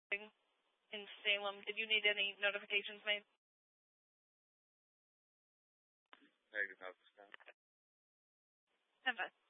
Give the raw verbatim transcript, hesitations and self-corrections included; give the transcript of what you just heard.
in Salem. Did you need any notifications made? Negative, Stop. ten five.